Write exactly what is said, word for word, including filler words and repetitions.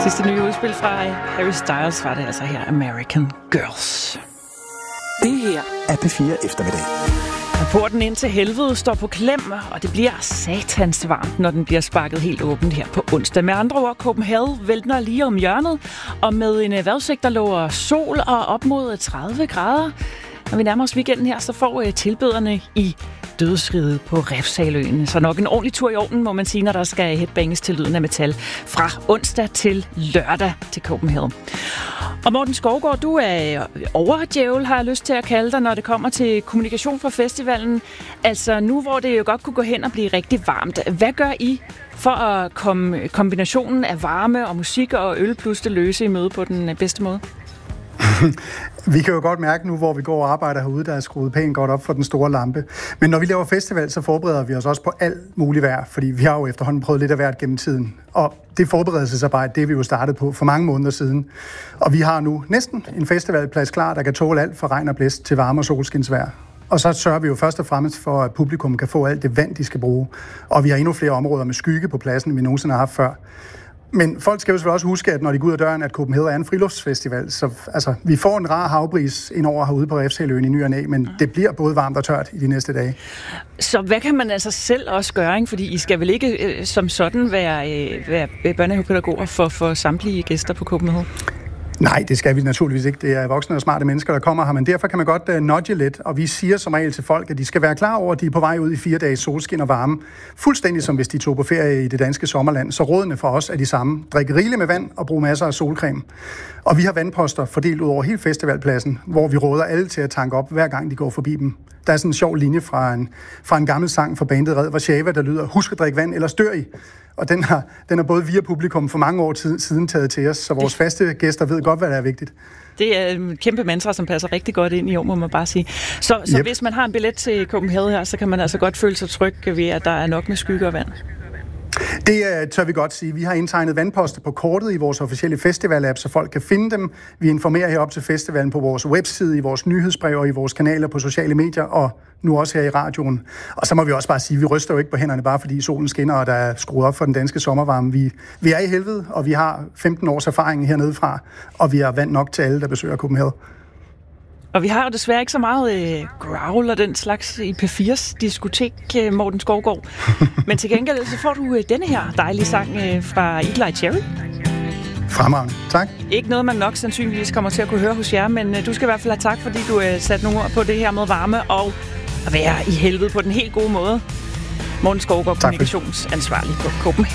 Sidste nye udspil fra Harry Styles var det altså her, American Girls. Det her er P fire eftermiddag. Porten ind til helvede står på klem, og det bliver satans varmt, når den bliver sparket helt åbent her på onsdag. Med andre ord, Copenhagen vælter lige om hjørnet, og med en vejrudsigt, der lover sol og op mod tredive grader. Når vi nærmer os weekenden her, så får tilbederne i dødsriget på Refshaleøen. Så nok en ordentlig tur i ovnen, må man sige, når der skal headbanges til lyden af metal fra onsdag til lørdag til Copenhagen. Og Morten Skovgaard, du er overdjævel, har jeg lyst til at kalde dig, når det kommer til kommunikation for festivalen. Altså nu, hvor det jo godt kunne gå hen og blive rigtig varmt. Hvad gør I for at komme kombinationen af varme og musik og øl plus det løse i møde på den bedste måde? Vi kan jo godt mærke nu, hvor vi går og arbejder herude, der er skruet pænt godt op for den store lampe. Men når vi laver festival, så forbereder vi os også på alt muligt vejr, fordi vi har jo efterhånden prøvet lidt af hvert gennem tiden. Og det forberedelsesarbejde, det er vi jo startet på for mange måneder siden. Og vi har nu næsten en festivalplads klar, der kan tåle alt fra regn og blæst til varme og solskinsvejr. Og så sørger vi jo først og fremmest for, at publikum kan få alt det vand, de skal bruge. Og vi har endnu flere områder med skygge på pladsen, end vi nogensinde har haft før. Men folk skal jo selvfølgelig også huske, at når de går ud af døren, at Copenhagen er en friluftsfestival. Så altså, vi får en rar havbris indover herude på Refshaleøen i ny og næ, men det bliver både varmt og tørt i de næste dage. Så hvad kan man altså selv også gøre, ikke? Fordi I skal vel ikke øh, som sådan være, øh, være børnehavepædagoger for, for samtlige gæster på Copenhagen? Nej, det skal vi naturligvis ikke. Det er voksne og smarte mennesker, der kommer her, men derfor kan man godt uh, nudge lidt, og vi siger som regel til folk, at de skal være klar over, at de er på vej ud i fire dages solskin og varme. Fuldstændig som hvis de tog på ferie i det danske sommerland. Så rådene for os er de samme. Drik rigeligt med vand og brug masser af solcreme. Og vi har vandposter fordelt ud over hele festivalpladsen, hvor vi råder alle til at tanke op, hver gang de går forbi dem. Der er sådan en sjov linje fra en, fra en gammel sang fra bandet Red Warszawa, der lyder, husk at drikke vand, ellers dør I. Og den har, den har både via publikum for mange år tid, siden taget til os, så vores faste gæster ved godt, hvad der er vigtigt. Det er en kæmpe mantra, som passer rigtig godt ind i år, må man bare sige. Så, så yep. Hvis man har en billet til Copenhagen her, så kan man altså godt føle sig tryg ved, at der er nok med skygge og vand. Det uh, tør vi godt sige. Vi har indtegnet vandposter på kortet i vores officielle festival-app, så folk kan finde dem. Vi informerer herop til festivalen på vores webside, i vores nyhedsbrev og i vores kanaler på sociale medier, og nu også her i radioen. Og så må vi også bare sige, at vi ryster jo ikke på hænderne, bare fordi solen skinner, og der er skruet op for den danske sommervarme. Vi, vi er i helvede, og vi har femten års erfaring hernede fra, og vi har vand nok til alle, der besøger Copenhagen. Og vi har jo desværre ikke så meget øh, growl og den slags i P fires diskotek, øh, Morten Skovgaard. Men til gengæld så får du øh, denne her dejlige sang øh, fra Eagle Eye Cherry. Fremragende. Tak. Ikke noget, man nok sandsynligvis kommer til at kunne høre hos jer, men øh, du skal i hvert fald have tak, fordi du øh, satte nogle ord på det her med varme og at være i helvede på den helt gode måde. Morten Skovgaard, kommunikationsansvarlig på Copenhagen.